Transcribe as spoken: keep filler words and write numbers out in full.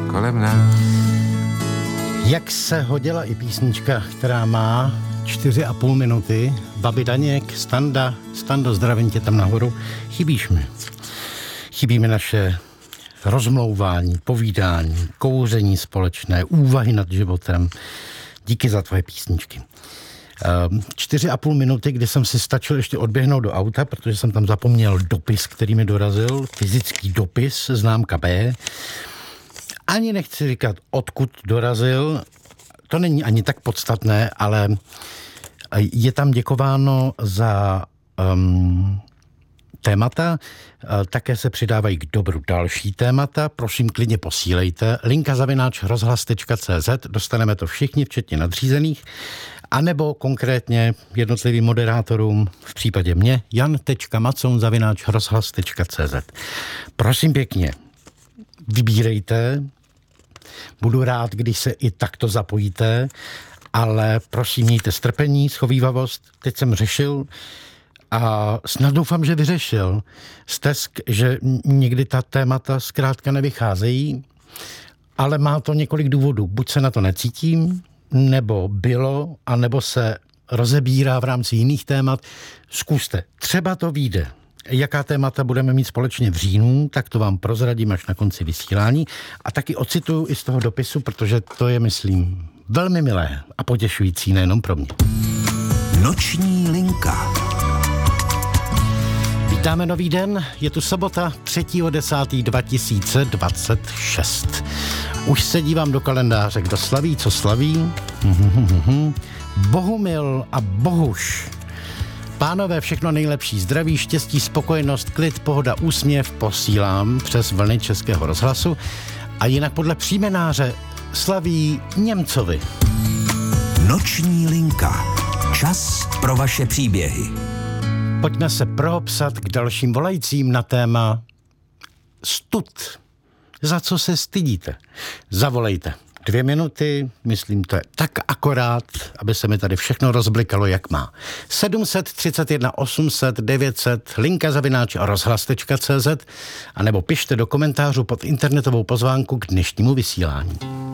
kolem nás. Jak se hodila i písnička, která má čtyři a půl minuty. Babi Daněk, Standa, Stando, zdravím tě tam nahoru. Chybíš mi. Chybí mi naše rozmlouvání, povídání, kouření společné, úvahy nad životem. Díky za tvoje písničky. Čtyři a půl minuty, kdy jsem si stačil ještě odběhnout do auta, protože jsem tam zapomněl dopis, který mi dorazil, fyzický dopis, známka B. Ani nechci říkat, odkud dorazil, to není ani tak podstatné, ale je tam děkováno za um, témata, také se přidávají k dobru další témata, prosím klidně posílejte, linka zavináč rozhlas tečka cé zet, dostaneme to všichni, včetně nadřízených, anebo konkrétně jednotlivým moderátorům, v případě mě, jan tečka macoun zavináč rozhlas tečka cé zet. Prosím pěkně, vybírejte, budu rád, když se i takto zapojíte, ale prosím, mějte strpení, schovívavost. Teď jsem řešil a snad doufám, že vyřešil stesk, že někdy ta témata zkrátka nevycházejí, ale má to několik důvodů. Buď se na to necítím, nebo bylo, anebo se rozebírá v rámci jiných témat. Zkuste, třeba to vyjde. Jaká témata budeme mít společně v říjnu, tak to vám prozradím až na konci vysílání. A taky ocituju i z toho dopisu, protože to je, myslím, velmi milé a potěšující nejenom pro mě. Noční linka. Vítáme nový den, je tu sobota třetího desátého dva tisíce dvacet šest. Už se dívám do kalendáře, kdo slaví, co slaví. Bohumil a Bohuš. Pánové, všechno nejlepší, zdraví, štěstí, spokojenost, klid, pohoda, úsměv posílám přes vlny Českého rozhlasu. A jinak podle příjmenáře slaví Němcovi. Noční linka. Čas pro vaše příběhy. Pojďme se prohopsat k dalším volajícím na téma stud. Za co se stydíte? Zavolejte. Dvě minuty, myslím, to je tak akorát, aby se mi tady všechno rozblikalo, jak má. sedm set třicet jedna osm set devět set, linka zavináč rozhlas tečka cé zet, anebo pište do komentářů pod internetovou pozvánku k dnešnímu vysílání.